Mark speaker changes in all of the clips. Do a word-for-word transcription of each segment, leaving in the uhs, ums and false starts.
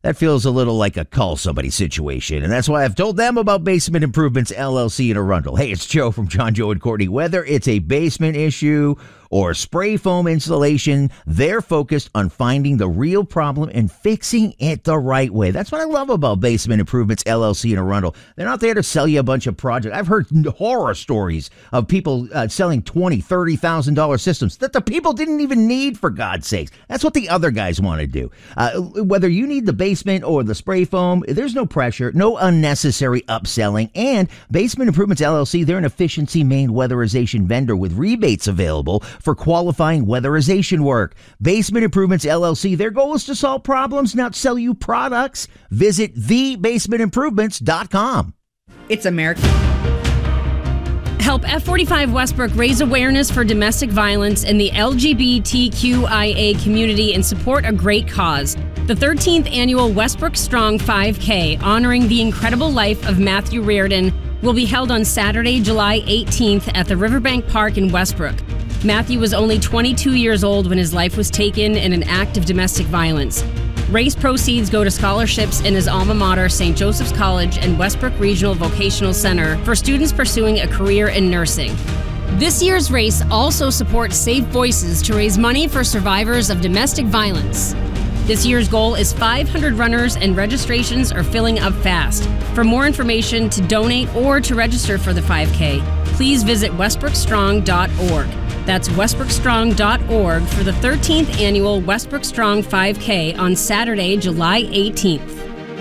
Speaker 1: That feels a little like a call somebody situation, and that's why I've told them about Basement Improvements L L C in Arundel. Hey, it's Joe from John, Joe, and Courtney. Whether it's a basement issue or spray foam installation, they're focused on finding the real problem and fixing it the right way. That's what I love about Basement Improvements L L C in Arundel. They're not there to sell you a bunch of projects. I've heard horror stories of people uh, selling twenty thousand dollars, thirty thousand dollars systems that the people didn't even need, for God's sakes. That's what the other guys want to do. Uh, whether you need the basement or the spray foam, there's no pressure, no unnecessary upselling. And Basement Improvements L L C, they're an efficiency main weatherization vendor with rebates available for qualifying weatherization work. Basement Improvements L L C, their goal is to solve problems, not sell you products. Visit the basement improvements dot com.
Speaker 2: It's American.
Speaker 3: Help F forty-five Westbrook raise awareness for domestic violence in the L G B T Q I A community and support a great cause. The thirteenth annual Westbrook Strong five K, honoring the incredible life of Matthew Reardon, will be held on Saturday, July eighteenth at the Riverbank Park in Westbrook. Matthew was only twenty-two years old when his life was taken in an act of domestic violence. Race proceeds go to scholarships in his alma mater, Saint Joseph's College and Westbrook Regional Vocational Center, for students pursuing a career in nursing. This year's race also supports Safe Voices to raise money for survivors of domestic violence. This year's goal is five hundred runners, and registrations are filling up fast. For more information, to donate or to register for the five K, please visit westbrook strong dot org. That's westbrook strong dot org for the thirteenth annual Westbrook Strong five K on Saturday, July eighteenth.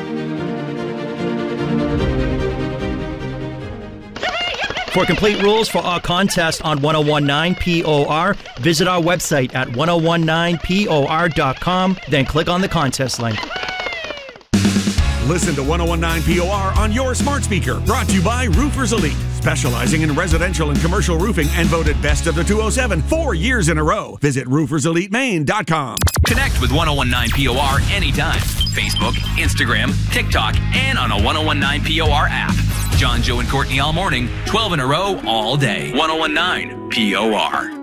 Speaker 4: For complete rules for our contest on ten nineteen P O R, visit our website at ten nineteen P O R dot com, then click on the contest link.
Speaker 5: Listen to ten nineteen P O R on your smart speaker. Brought to you by Roofers Elite, specializing in residential and commercial roofing and voted best of the two oh seven four years in a row. Visit roofers elite maine dot com.
Speaker 6: Connect with ten nineteen P O R anytime. Facebook, Instagram, TikTok, and on a ten nineteen P O R app. John, Joe, and Courtney all morning, twelve in a row, all day. ten nineteen P O R.